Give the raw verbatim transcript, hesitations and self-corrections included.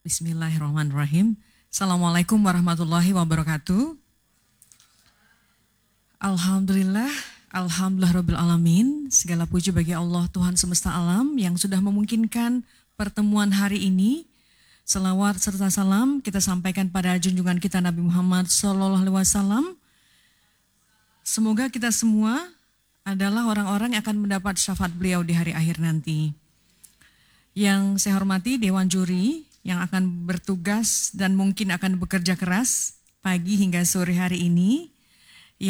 Bismillahirrahmanirrahim. Assalamualaikum warahmatullahi wabarakatuh. Alhamdulillah, Alhamdulillah Rabbil Alamin. Segala puji bagi Allah Tuhan semesta alam yang sudah memungkinkan pertemuan hari ini. Selawat serta salam kita sampaikan pada junjungan kita Nabi Muhammad Sallallahu Alaihi Wasallam. Semoga kita semua adalah orang-orang yang akan mendapat syafaat beliau di hari akhir nanti. Yang saya hormati Dewan Juri yang akan bertugas dan mungkin akan bekerja keras pagi hingga sore hari ini.